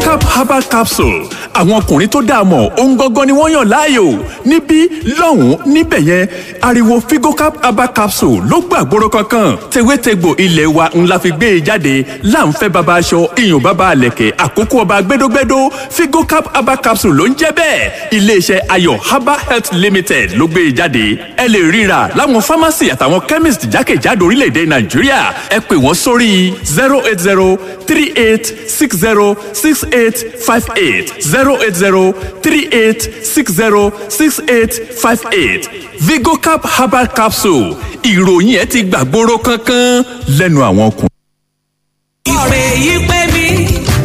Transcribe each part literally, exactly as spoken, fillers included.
Vigocap herbal capsule àwọn ọkùnrin tó dáa mọ̀ ohun gangan ni wọ́n yàn láàyò níbí lọ́hùn-ún níbẹ̀ yẹn ariwo Vigocap herbal capsule ló gbàgbóró kankan tewétegbò ilé wa ńlá fi gbé e jáde láǹfẹ́ baba aṣọ iyùn baba àlẹ̀kẹ̀ àkókò ọba gbẹdógbẹdó Vigocap herbal capsule ló ń jẹ́ bẹ́ẹ̀ iléeṣẹ́ ayọ̀ herbal health limited ló gbé e jáde ẹ lè ríra láwọn pharmacy àtàwọn chemist jákèjádò orílẹ̀-èdè nàìjíríà ẹ pè wọ́n sórí zero eight zero three eight six zero six eight five eight zero eight zero three eight six zero six eight five eight Vigocap herbal capsule ìròyìn ẹ ti gbàgbóró kankan lẹ́nu àwọn ọkùnrin. ọ̀rẹ́ yìí pé mi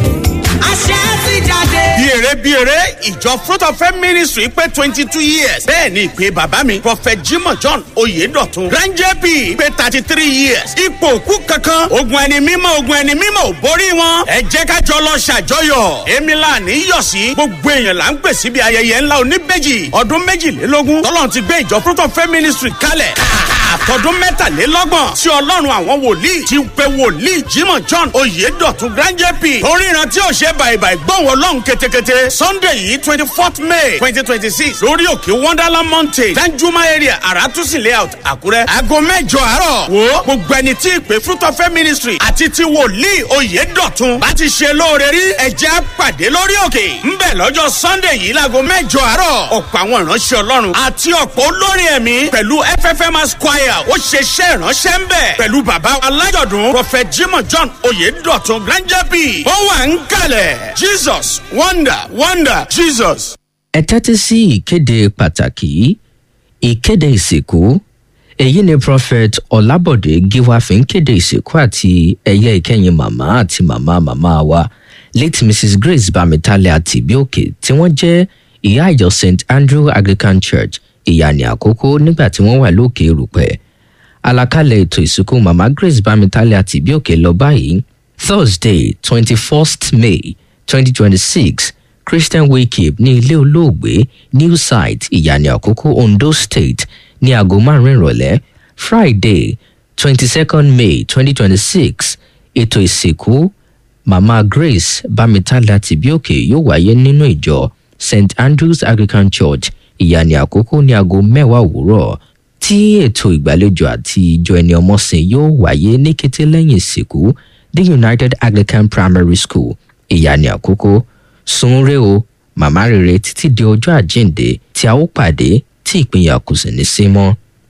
àṣẹ ti jáde. bí eré bí eré ìjọ Fruit of Faith Ministry pé twenty two years bẹ́ẹ̀ ni ìpè bàbá mi Prophet Jimoh John Oyedotun Grand J P pé thirty three years ipò òkú kankan ogun ẹni mímọ́ ogun ẹni mímọ́ ò borí wọn ẹ jẹ́ ká jọ lọ ṣàjọyọ̀ èmi là ní yọ̀ sí gbogbo èèyàn là ń pè síbi ayẹyẹ ńlá oníbejì ọdún méjìlélógún tọ́lọ́run ti gbé ìjọ Fruit of Faith Ministry kalẹ̀ àtọ́dún mẹ́tàlélọ́gbọ̀n tí ọlọ́run àwọn wòlíì ti pe wòlíì Jimoh John Oyedotun Grand J P oríran tí ò ṣe bàìbàì gbóhùn ọlọ́run ketekete Sunday yìí twenty fourth May twenty twenty six lórí òkè Wonderland Mountain Danjuma area Aratusi layout Àkúrẹ́ aago mẹ́jọ àárọ̀ wo gbogbo ẹni tí ìpè Fruit of Faith Ministry àti ti wòlíì Oyedotun bá ti ṣe lóore rí ẹ̀jẹ̀ pàdé lórí òkè ńbẹ̀ lọ́jọ́ Sunday yìí láago mẹ́jọ àárọ̀ ọ̀pọ̀ àwọn ìránṣẹ́ ọlọ́run àti ọ̀pọ̀ olórin ẹ̀mí pẹ̀lú F F M Choir ó ṣe iṣẹ́ ìránṣẹ́ ń bẹ̀ pẹ̀lú bàbá alájọ̀dún Prophet Jimoh John Oyedotun Grand J P ó wà ń kalẹ̀ Jesus wonder wonder Jesus. ẹ tẹ́tí sí ìkéde pàtàkì ìkéde ìsìnkú èyí ni Prophet Ọlábọ̀dé Gíwá fi ń kéde ìsìnkú àti ẹ̀yẹ ìkẹyìn màmá àti màmá màmá wa late Missus Grace Bámitálé Àtìbíòkè tí wọ́n jẹ́ ìyá ìjọ Saint Andrew Anglican Church ìyànì àkókò nígbà tí wọ́n wà lókè erùpẹ̀. Àlàkalẹ̀ ètò ìsìnkú màmá Grace Bámitálé Àtìbíòkè lọ báyìí Thursday twenty first May twenty twenty six Christian Wake Up ní ilé olóògbé New Site ìyànì àkókò Ondo State ní aago márùn-ún ìrọ̀lẹ́. Friday twenty second May twenty twenty six ètò ìsìnkú màmá Grace Bámitálé Àtìbíòkè yóò wáyé nínú ìjọ Saint Andrew's Anglican Church ìyànì àkókò ní aago mẹ́wàá òwúrọ̀ tí ètò ìgbàlejò àti ìjọ ẹni ọmọsìn yóò wáyé ní kété lẹ́yìn ìsìnkú the United Anglican Primary School ìyànì àkókò. Sunre o màmá rere títí di ọjọ́ àjíǹde tí a ó pàdé tí ìpínyà kò sì ní sí mọ́.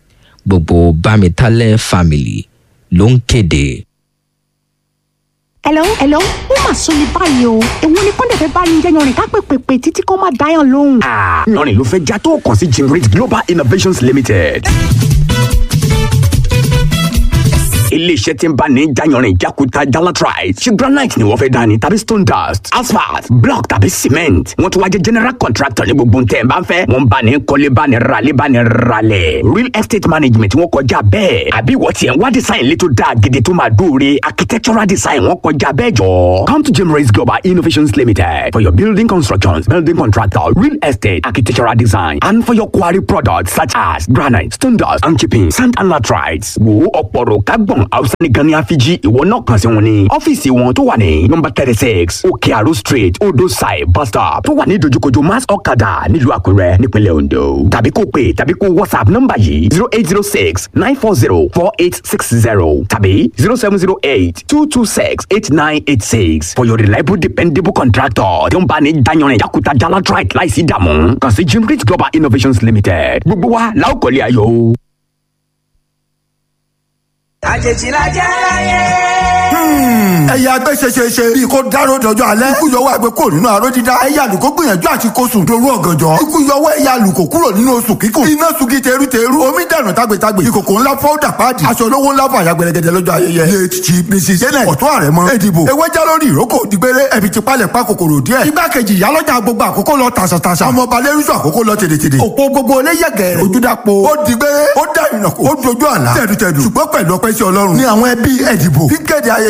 Gbogbo Bámitálé family ló ń kéde. Hello, hello, ó mà sọ ní báyìí o. Èwo ni kọ́ńdẹ̀ fẹ́ bá yín jẹ́ yanrìn ká pèpèpè títí kó má dáyàn lóhùn. Yanrìn ló fẹ́ já tó kàn sí Jimrit Global Innovations Limited. Iléeṣẹ́ tí ń bá ní jáyanrìn jákuta jalatrite ṣe granite ni wọ́n fẹ́ dání tàbí stone dust asphalt block tàbí cement wọ́n tún wá jẹ́ general contractor ní gbogbo ntẹ̀ ń bá ń fẹ́ wọ́n bá ní kọ́lé bá ní ralé bá ní ralẹ̀ real estate management wọ́n kọjá bẹ́ẹ̀ àbí wọ́n tiẹ̀ ń wá design létò dáa gidi tó máa dóore architectural design wọ́n kọjá bẹ́ẹ̀ jọ. Come to Jimrit Global Innovations Limited for your building constructions building contractor real estate architectural design and for your quarry products such as granite stone dust and chipping sand and latrites wo ọ̀pọ̀rọ̀ kágbọ̀n hausa ní gani afiji ìwọ náà kàn sí wọn ní ọ́fíìsì wọn tó wà ní nọ́mbà thirty six òkè àrò street odò side bus stop tó wà ní ìdojúkojú mass ọ̀kadà nílùú àkúrẹ́ nípínlẹ̀ ondo tàbí kó pè tàbí kó whatsapp nọ́mbà yìí zero eight zero six nine four zero four eight six zero tàbí zero seven zero eight two two six eight nine eight six for your reliable dependable contractor tí ó ń bá ní dayanrin yakuta jalatrite láìsí ìdààmú kàn sí Jimrit Global Innovations Limited gbogbo wa la ó kọ́lé ayọ̀. àjèjì la jẹ́ láyé. ẹ̀yà agbẹ́sẹ̀ṣẹṣe bíi kó dáró dọjọ́ alẹ́ ikú yọwọ́ ẹgbẹ́ kò nínú aró dídá ẹ̀yà àlùkò gbìyànjú àti kó sùn dorú ọ̀gànjọ́ ikú yọwọ́ ẹ̀yà àlùkò kúrò nínú oṣù kíkùn iná sugi teruteru omi dànù tágbétágbé ìkòkò ńlá fọ́ọ̀dà páàdì aṣọ olówó ńlá fàyà gbẹrẹgẹdẹ lọ́jọ́ ayẹyẹ late chief mrs janet ọ̀tún ààrẹ mọ́ ẹ̀dìbò ewé já lórí ìrókò dìgbére ẹ̀bì ti palẹ̀ pa kòkòrò díẹ̀ igbákejì ìyálọ́jà gbogbo àkókò lọ tàṣàtàṣà ọmọ balẹ̀rúṣọ àkókò lọ tèdètèdè òpó gbogbo oléyẹ̀gẹ̀ ojúdàpọ̀ ó dìgbére ó dà ìrìnàkò ó dojú àlá tẹ̀dùtẹ̀dù ṣùgbọ́n pẹ̀lú ọpẹ́ sí ọlọ́run ní àwọn ẹbí ẹ̀dìbò kíkéde ayẹyẹ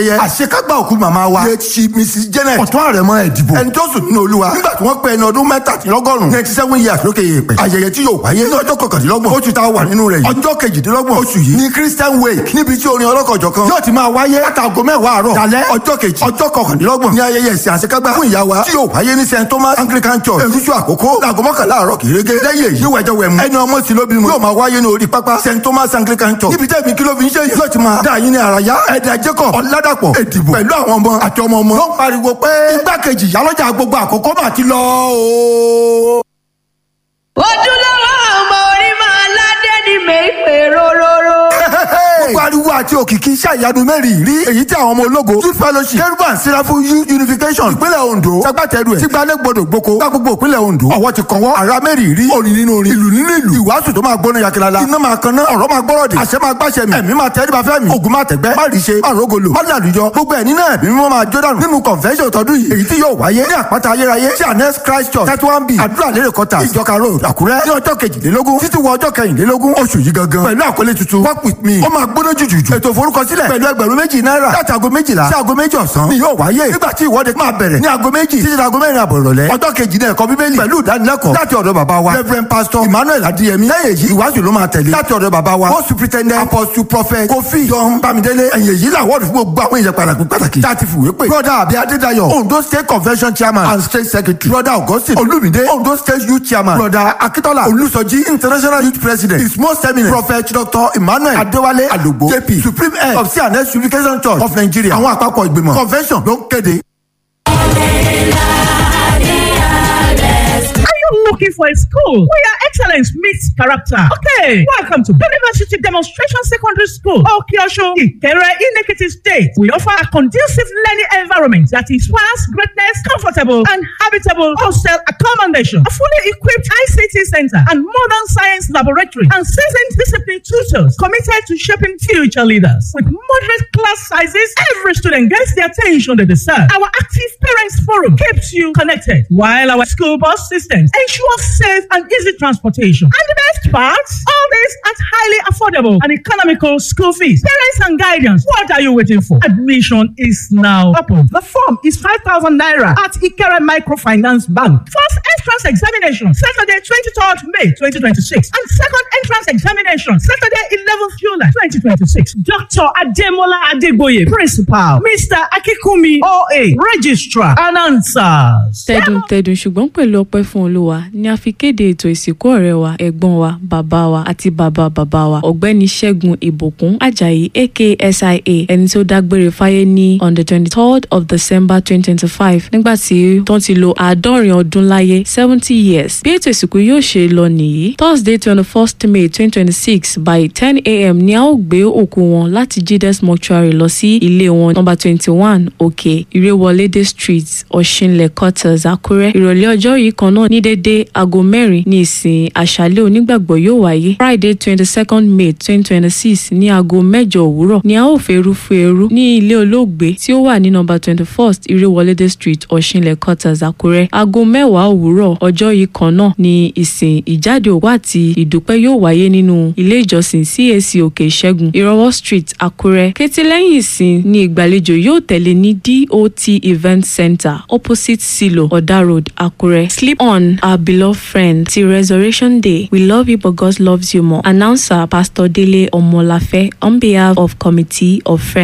ayẹyẹ àṣekágbá òkú màmá wa late chief mrs janet ọ̀tún àrẹ̀mọ ẹ̀dìbò ẹni tó sùn nínú olúwa nígbà tí wọ́n pé ẹni ọdún mẹ́tàdínlọ́gọ́rùn-ún ninety seven years lókè èèpẹ̀ ayẹyẹ tí yóò wáyé ní ọjọ́ kọkàndínlọ́gbọ̀n oṣù tá a wà nínú rẹ̀ yìí ọjọ́ kejìdínlọ́gbọ̀n oṣù yìí ní christian wake níbi tí orin ọlọ́kọ̀jọ̀ kan yóò ti máa wáyé látago mẹ́wàá àárọ̀ dalẹ́ ọjọ́ kejì ọjọ́ kọkàndínlọ́gbọ̀n ní ayẹyẹ ìsìn àṣekágbá fún ìyá wa tí yóò wáyé ní st thomas anglican church èrúṣu àkókò láago mọ́kànlá àárọ̀ kìrẹ́gẹ́ lẹ́yìn èyí wẹ̀jẹ̀ wẹ̀mú ẹni ọmọ sí lóbi mu yóò máa wáyé ní orí pápá st thomas anglican church níbi tẹ́ẹ̀mí kìlọ̀ fi ń ṣe yìí yóò ti máa dá yín ní àràyá ẹ̀dà jacob ọ̀làdàpọ̀ èdìbò pẹ̀lú àwọn ọmọ àti ọmọ ọmọ ló ń pariwo pé igbákejì ìyálọ́jà gbogbo àkókò mà ti lọ o. ojúlówó ọmọ orí máa ládé ní mèéfè róróró. gbogbo ariwo àti òkìkí iṣẹ́ ìyanu mẹ́rin rí èyí tí àwọn ọmọ ológo youth fellowship kérúbà sírafù youth unification ìpínlẹ̀ ondo sagbátẹrù ẹ̀ tí gbalẹ̀ gbọdọ̀ gboko gba gbogbo ìpínlẹ̀ ondo ọwọ́ ti kàn wọ́n ara mẹ́rin rí orin nínú orin ìlú nínú ìlú ìwàásù tó máa gbóná yakilala iná máa kan náà ọ̀rọ̀ máa gbọ́rọ̀ dé àṣẹ máa gbàṣẹ mi ẹ̀mí máa tẹ́rí bá fẹ́ mi ògùn máa tẹ̀gbẹ́ má rí ṣe má rògolo má làlùjọ gbogbo ẹ̀ nínú ẹ̀mí mímọ́ máa jó dànù nínú convention tọdún yìí èyí tí yóò wáyé ní àpáta ayérayé sí anes christ church thirty one b àdúrà lérè kọta ìjọka road àkúrẹ́ ní ọjọ́ kejìlélógún títí wọ ọjọ́ kẹrìnlélógún oṣù yìí gangan pẹ̀lú àkọlé tuntun work with me ó máa gbóná jùjùjù ètò ìforúkọsílẹ̀ pẹ̀lú ẹgbẹ̀rún méjì náírà láti aago méjìlá sí aago méjì ọ̀sán ni yóò wáyé nígbà tí ìwọ́de máa bẹ̀rẹ̀ ní aago méjì títí aago mẹ́rin àbọ̀ ìrọ̀lẹ́ ọjọ́ kejì náà ẹ̀kọ́ bíbélì pẹ̀lú ìdánilẹ́kọ̀ọ́ láti ọ̀dọ̀ bàbá wa reverend pastor emmanuel adiyemi lẹ́yìn èyí ìwáṣù ló máa tẹ̀lé láti ọ̀dọ̀ bàbá wa post superintendent apostle prophet kofi john bamidele ẹ̀yìn èyí làwọ́ọ̀dù fún gbogbo àwọn èèyàn pàtàkì pàtàkì láti fìwé pè brother abi adédayọ̀ ondo state convention chairman and state secretary brother augustine olumide ondo state youth chairman brother akitola olùsọjí international youth president his most eminent prophet doctor emmanuel adéwálé alogbo jp supreme head of cns unification church of nigeria àwọn àpapọ̀ ìgbìmọ̀ convention ló ń kéde. Looking for a school where excellence meets character? Okay, welcome to University Demonstration Secondary School, Okiosho, Ikere, Inekiti State. We offer a conducive learning environment that inspires greatness, comfortable and habitable hostel accommodation, a fully equipped I C T center and modern science laboratory, and seasoned discipline tutors committed to shaping future leaders. With moderate class sizes, every student gets the attention they deserve. Our active parents forum keeps you connected, while our school bus systems ensure safe and easy transportation. And the best part, all this at highly affordable and economical school fees. Parents and guardians, what are you waiting for? Admission is now open. The form is five thousand naira at Ikere Microfinance Bank. First entrance examination, Saturday twenty-third May twenty twenty-six. And second entrance examination, Saturday eleventh July twenty twenty-six. Doctor Ademola Adegboye, Principal. Mister Akikumi, O A, Registrar. Announcers. Tẹ̀dùn tẹ̀dùn ṣùgbọ́n pẹ̀lú ọpẹ́ fún Olúwa ni a fi kéde ètò ìsìnkú ọ̀rẹ́ wa ẹ̀gbọ́n wa bàbá wa àti bàbá bàbá wa ọ̀gbẹ́ni Ṣẹ́gun Ìbùkún Àjàyí aka S I A ẹni tó dágbére fáyé ní on the twenty-third of December twenty twenty-five nígbà tí tó ti lo àádọ́rin ọdún láyé seventy years. Bí ètò ìsìnkú yóò ṣe lọ nìyí Thursday twenty-first May twenty twenty-six by ten a.m. ni a ó gbé òkú wọn láti Jídẹ́s mortuary lọ sí ilé wọn number twenty-one Òkè Ìrèwọlédé street Ọ̀ṣinlẹ̀ quarters Àkúrẹ́. Ìrọ̀lẹ́ ọjọ́ yìí kan náà ní dédé aago mẹ́rin ní ìsìn àṣálẹ́ onígbàgbọ́ yóò wáyé Friday twenty-second May twenty twenty-six ní aago mẹ́jọ òwúrọ̀ ni a ó fẹ́rú fẹ́rú ní ilé olóògbé tí ó wà ní number twenty-first Ìrèwọlédé street Ọ̀ṣinlẹ̀ quarters Àkúrẹ́. Aago mẹ́wàá òwúrọ̀ ọjọ́ yìí kan náà ní ìsìn ìjáde òkú àti ìdúpẹ́ yóò wáyé nínú ilé ìjọsìn C A C Òkè Ìṣẹ́gun Ìrọwọ́ street Àkúrẹ́. Kété lẹ́yìn ìsìn ni ìgbàlejò yóò tẹ̀lé ní D O T event center opposite Silo Oda road Àkúrẹ́. Sleep on our beloved friend till Resurrection Day. We love you, but God loves you more. Announcer Pastor Dele Omolafe on behalf of Committee of Friends.